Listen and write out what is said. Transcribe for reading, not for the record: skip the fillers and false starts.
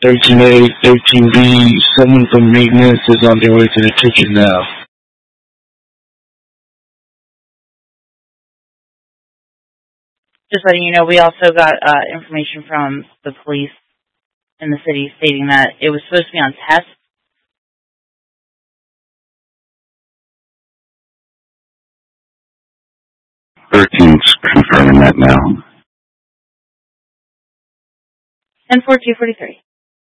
13A, 13B, someone from maintenance is on their way to the kitchen now. Just letting you know, we also got information from the police in the city stating that it was supposed to be on test. Thirteen's confirming that now. And 4243.